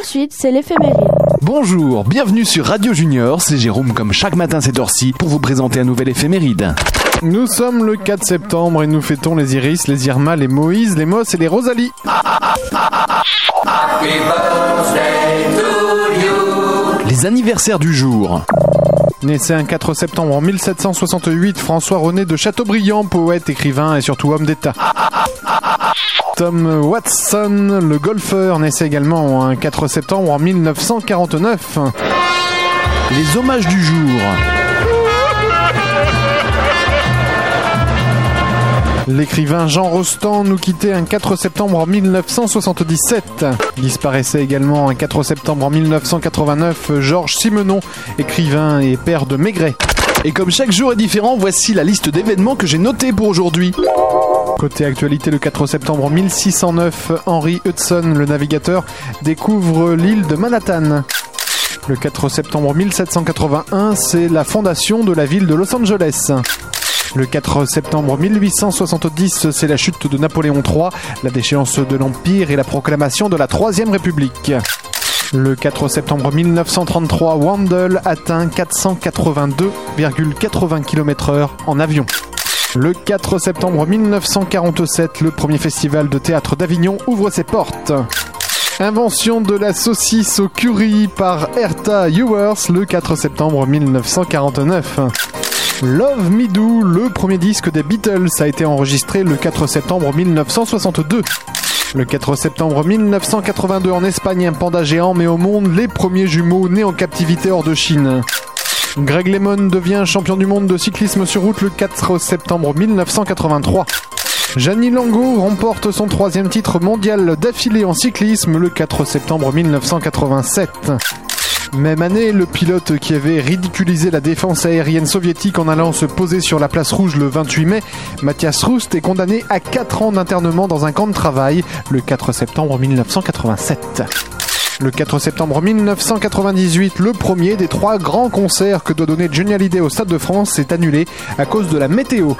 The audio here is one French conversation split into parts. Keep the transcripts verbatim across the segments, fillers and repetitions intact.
de suite, c'est l'éphéméride. Bonjour, bienvenue sur Radio Junior, c'est Jérôme comme chaque matin cette heure-ci pour vous présenter un nouvel éphéméride. Nous sommes le quatre septembre et nous fêtons les Iris, les Irma, les Moïse, les Moss et les Rosalie. Les anniversaires du jour. Naissait un quatre septembre en mille sept cent soixante-huit, François-René de Chateaubriand, poète, écrivain et surtout homme d'État. Tom Watson, le golfeur, naissait également un quatre septembre en mille neuf cent quarante-neuf. Les hommages du jour. L'écrivain Jean Rostand nous quittait un quatre septembre en mille neuf cent soixante-dix-sept. Disparaissait également un quatre septembre en mille neuf cent quatre-vingt-neuf Georges Simenon, écrivain et père de Maigret. Et comme chaque jour est différent, voici la liste d'événements que j'ai notés pour aujourd'hui. Côté actualité, le quatre septembre mille six cent neuf, Henry Hudson, le navigateur, découvre l'île de Manhattan. Le quatre septembre mille sept cent quatre-vingt-un, c'est la fondation de la ville de Los Angeles. Le quatre septembre mille huit cent soixante-dix, c'est la chute de Napoléon trois, la déchéance de l'Empire et la proclamation de la Troisième République. Le quatre septembre mille neuf cent trente-trois, Wendell atteint quatre cent quatre-vingt-deux virgule quatre-vingts kilomètres heure en avion. Le quatre septembre mille neuf cent quarante-sept, le premier festival de théâtre d'Avignon ouvre ses portes. Invention de la saucisse au curry par Herta Ewers le quatre septembre mille neuf cent quarante-neuf. Love Me Do, le premier disque des Beatles, a été enregistré le quatre septembre mille neuf cent soixante-deux. Le quatre septembre mille neuf cent quatre-vingt-deux, en Espagne, un panda géant met au monde les premiers jumeaux nés en captivité hors de Chine. Greg LeMond devient champion du monde de cyclisme sur route le quatre septembre mille neuf cent quatre-vingt-trois. Gianni Longo remporte son troisième titre mondial d'affilée en cyclisme le quatre septembre mille neuf cent quatre-vingt-sept. Même année, le pilote qui avait ridiculisé la défense aérienne soviétique en allant se poser sur la place rouge le vingt-huit mai, Mathias Rust est condamné à quatre ans d'internement dans un camp de travail le quatre septembre mille neuf cent quatre-vingt-sept. Le quatre septembre mille neuf cent quatre-vingt-dix-huit, le premier des trois grands concerts que doit donner Johnny Hallyday au Stade de France est annulé à cause de la météo.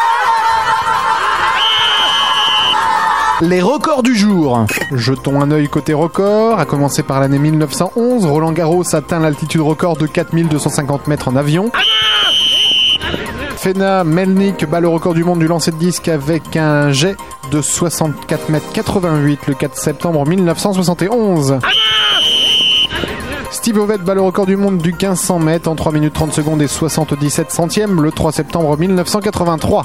Les records du jour. Jetons un œil côté record. À commencer par l'année mille neuf cent onze, Roland Garros atteint l'altitude record de quatre mille deux cent cinquante mètres en avion. Fena Melnik bat le record du monde du lancer de disque avec un jet de soixante-quatre mètres quatre-vingt-huit le quatre septembre mille neuf cent soixante et onze. Steve Ovett bat le record du monde du quinze cents mètres en trois minutes trente secondes et soixante-dix-sept centièmes le trois septembre mille neuf cent quatre-vingt-trois.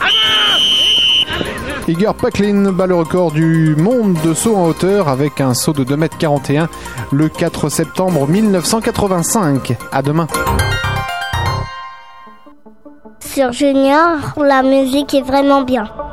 Igor Paklin bat le record du monde de saut en hauteur avec un saut de deux mètres quarante et un le quatre septembre mille neuf cent quatre-vingt-cinq. À demain. Sur Junior, la musique est vraiment bien.